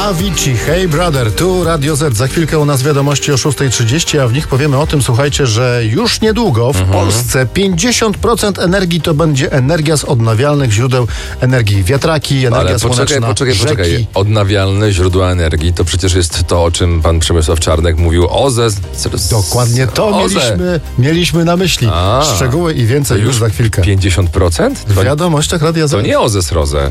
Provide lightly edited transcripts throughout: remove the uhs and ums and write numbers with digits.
Avicii, Hey Brother, tu Radio Z. Za chwilkę u nas wiadomości o 6:30, a w nich powiemy o tym, słuchajcie, że już niedługo w Polsce 50% energii to będzie energia z odnawialnych źródeł energii. Wiatraki, energia słoneczna, Poczekaj. Odnawialne źródła energii to przecież jest to, o czym pan Przemysław Czarnek mówił. OZE. Dokładnie to mieliśmy na myśli. Szczegóły i więcej już za chwilkę. 50%? W wiadomościach Radia Z. To nie OZE z ROZE.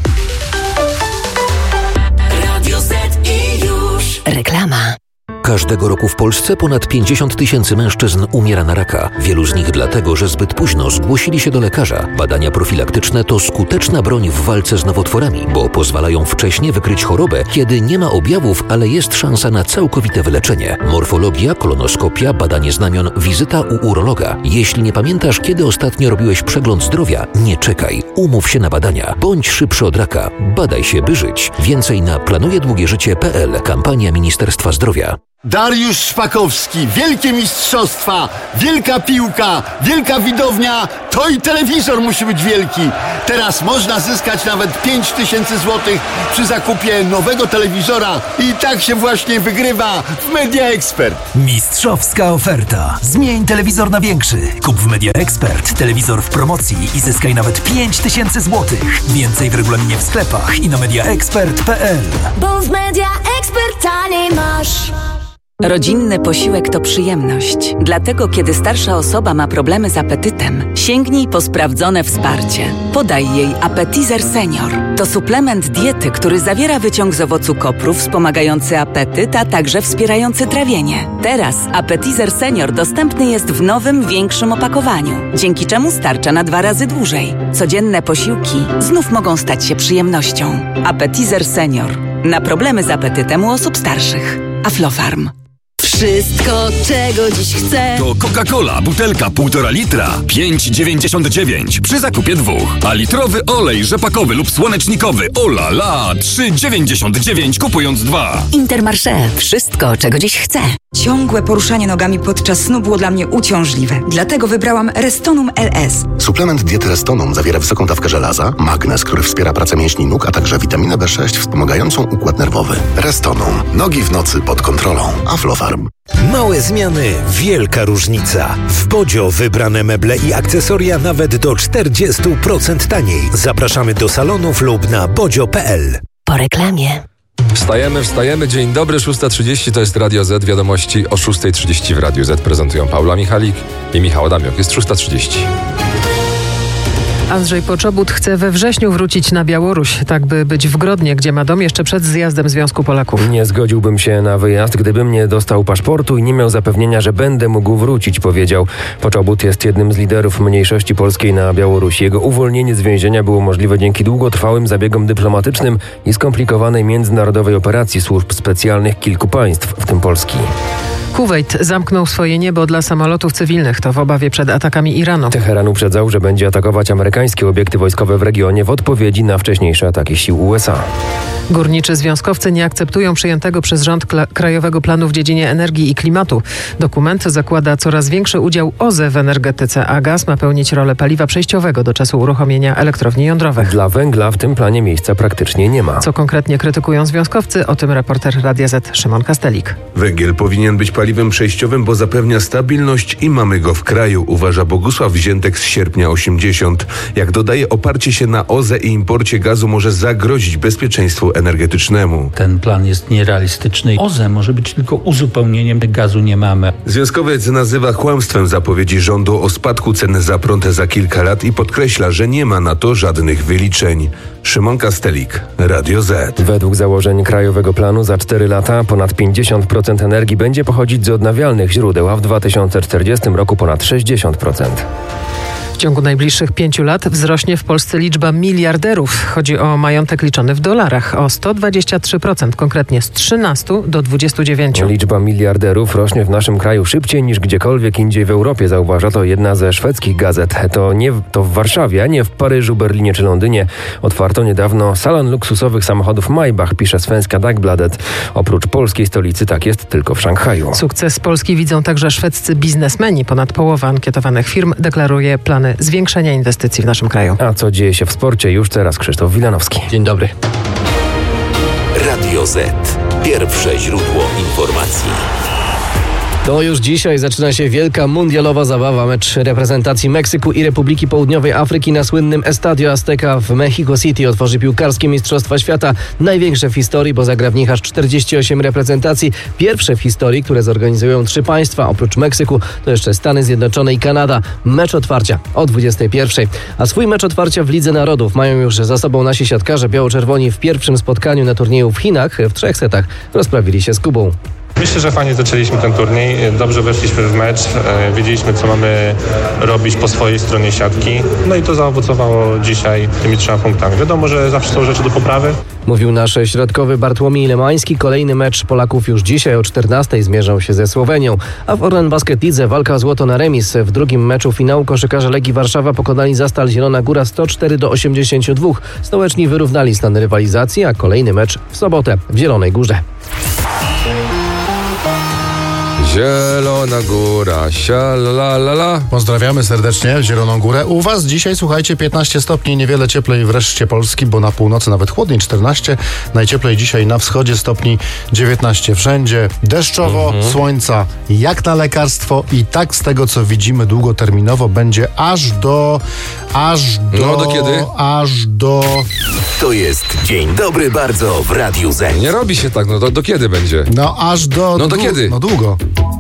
Reklama. Każdego roku w Polsce ponad 50 000 mężczyzn umiera na raka. Wielu z nich dlatego, że zbyt późno zgłosili się do lekarza. Badania profilaktyczne to skuteczna broń w walce z nowotworami, bo pozwalają wcześnie wykryć chorobę, kiedy nie ma objawów, ale jest szansa na całkowite wyleczenie. Morfologia, kolonoskopia, badanie znamion, wizyta u urologa. Jeśli nie pamiętasz, kiedy ostatnio robiłeś przegląd zdrowia, nie czekaj. Umów się na badania. Bądź szybszy od raka. Badaj się, by żyć. Więcej na planujedługieżycie.pl. Kampania Ministerstwa Zdrowia. Dariusz Szpakowski, wielkie mistrzostwa, wielka piłka, wielka widownia, to i telewizor musi być wielki. Teraz można zyskać nawet 5000 zł przy zakupie nowego telewizora i tak się właśnie wygrywa w Media Expert. Mistrzowska oferta. Zmień telewizor na większy. Kup w Media Expert telewizor w promocji i zyskaj nawet 5000 zł. Więcej w regulaminie w sklepach i na mediaexpert.pl. Bo w Media Expert taniej masz. Rodzinny posiłek to przyjemność. Dlatego, kiedy starsza osoba ma problemy z apetytem, sięgnij po sprawdzone wsparcie. Podaj jej Appetizer Senior. To suplement diety, który zawiera wyciąg z owocu kopru wspomagający apetyt, a także wspierający trawienie. Teraz Appetizer Senior dostępny jest w nowym, większym opakowaniu, dzięki czemu starcza na 2 razy dłużej. Codzienne posiłki znów mogą stać się przyjemnością. Appetizer Senior. Na problemy z apetytem u osób starszych. Aflofarm. Wszystko, czego dziś chcę. To Coca-Cola, butelka 1,5 litra, 5,99 przy zakupie 2. A litrowy olej rzepakowy lub słonecznikowy, o la la, 3,99 kupując 2. Intermarché. Wszystko, czego dziś chcę. Ciągłe poruszanie nogami podczas snu było dla mnie uciążliwe. Dlatego wybrałam Restonum LS. Suplement diety Restonum zawiera wysoką dawkę żelaza, magnez, który wspiera pracę mięśni nóg, a także witaminę B6 wspomagającą układ nerwowy. Restonum. Nogi w nocy pod kontrolą. Aflofarm. Małe zmiany, wielka różnica. W Bodzio wybrane meble i akcesoria nawet do 40% taniej. Zapraszamy do salonów lub na bodzio.pl. Po reklamie. Wstajemy. Dzień dobry, 6:30 to jest Radio Z. Wiadomości o 6:30 w Radiu Z prezentują Paula Michalik i Michał Adamiok. Jest 6:30. Andrzej Poczobut chce we wrześniu wrócić na Białoruś, tak by być w Grodnie, gdzie ma dom, jeszcze przed zjazdem Związku Polaków. Nie zgodziłbym się na wyjazd, gdybym nie dostał paszportu i nie miał zapewnienia, że będę mógł wrócić, powiedział. Poczobut jest jednym z liderów mniejszości polskiej na Białorusi. Jego uwolnienie z więzienia było możliwe dzięki długotrwałym zabiegom dyplomatycznym i skomplikowanej międzynarodowej operacji służb specjalnych kilku państw, w tym Polski. Kuwejt zamknął swoje niebo dla samolotów cywilnych. To w obawie przed atakami Iranu. Teheran uprzedzał, że będzie atakować amerykańskie obiekty wojskowe w regionie w odpowiedzi na wcześniejsze ataki sił USA. Górniczy związkowcy nie akceptują przyjętego przez rząd Krajowego Planu w dziedzinie energii i klimatu. Dokument zakłada coraz większy udział OZE w energetyce, a gaz ma pełnić rolę paliwa przejściowego do czasu uruchomienia elektrowni jądrowych. Dla węgla w tym planie miejsca praktycznie nie ma. Co konkretnie krytykują związkowcy? O tym reporter Radia Z Szymon Kastelik. Węgiel powinien być paliwem przejściowym, bo zapewnia stabilność i mamy go w kraju, uważa Bogusław Wziętek z Sierpnia 80. Jak dodaje, oparcie się na OZE i imporcie gazu może zagrozić bezpieczeństwu energetycznemu. Ten plan jest nierealistyczny. OZE może być tylko uzupełnieniem, gazu nie mamy. Związkowiec nazywa kłamstwem zapowiedzi rządu o spadku cen za prąd za kilka lat i podkreśla, że nie ma na to żadnych wyliczeń. Szymon Kastelik, Radio Z. Według założeń Krajowego Planu za 4 lata ponad 50% energii będzie pochodzić z odnawialnych źródeł, a w 2040 roku ponad 60%. W ciągu najbliższych 5 lat wzrośnie w Polsce liczba miliarderów. Chodzi o majątek liczony w dolarach, o 123%, konkretnie z 13 do 29. Liczba miliarderów rośnie w naszym kraju szybciej niż gdziekolwiek indziej w Europie, zauważa to jedna ze szwedzkich gazet. To w Warszawie, a nie w Paryżu, Berlinie czy Londynie. Otwarto niedawno salon luksusowych samochodów Maybach, pisze Svenska Dagbladet. Oprócz polskiej stolicy tak jest tylko w Szanghaju. Sukces Polski widzą także szwedzcy biznesmeni. Ponad połowa ankietowanych firm deklaruje plany zwiększenia inwestycji w naszym kraju. A co dzieje się w sporcie? Już teraz Krzysztof Wilanowski. Dzień dobry. Radio Radio Z. Pierwsze źródło informacji. To już dzisiaj zaczyna się wielka mundialowa zabawa. Mecz reprezentacji Meksyku i Republiki Południowej Afryki na słynnym Estadio Azteca w Mexico City otworzy piłkarskie Mistrzostwa Świata. Największe w historii, bo zagra w nich aż 48 reprezentacji. Pierwsze w historii, które zorganizują 3 państwa. Oprócz Meksyku to jeszcze Stany Zjednoczone i Kanada. Mecz otwarcia o 21. A swój mecz otwarcia w Lidze Narodów mają już za sobą nasi siatkarze biało-czerwoni w pierwszym spotkaniu na turnieju w Chinach. W 3 setach rozprawili się z Kubą. Myślę, że fajnie zaczęliśmy ten turniej, dobrze weszliśmy w mecz, wiedzieliśmy, co mamy robić po swojej stronie siatki, no i to zaowocowało dzisiaj tymi 3 punktami. Wiadomo, że zawsze są rzeczy do poprawy. Mówił nasz środkowy Bartłomiej Lemański. Kolejny mecz Polaków już dzisiaj o 14:00 zmierzą się ze Słowenią, a w Orlen Basket Lidze walka o złoto na remis. W drugim meczu finału koszykarze Legii Warszawa pokonali Zastal Zielona Góra 104-82. Stołeczni wyrównali stan rywalizacji, a kolejny mecz w sobotę w Zielonej Górze. Zielona Góra, sialalala. Pozdrawiamy serdecznie Zieloną Górę. U was dzisiaj, słuchajcie, 15 stopni, niewiele cieplej w reszcie Polski, bo na północy nawet chłodniej 14. Najcieplej dzisiaj na wschodzie stopni 19. Wszędzie deszczowo, słońca jak na lekarstwo i tak z tego, co widzimy długoterminowo, będzie aż do... No do kiedy? Aż do... To jest Dzień Dobry Bardzo w Radiu Z. Nie robi się tak, no do kiedy będzie? No aż do... No do kiedy? No długo.